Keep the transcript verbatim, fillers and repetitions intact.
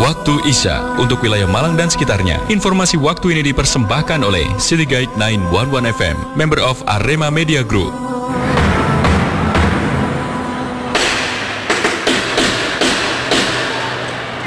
Waktu Isya untuk wilayah Malang dan sekitarnya. Informasi waktu ini dipersembahkan oleh City Guide sembilan satu satu F M, member of Arema Media Group.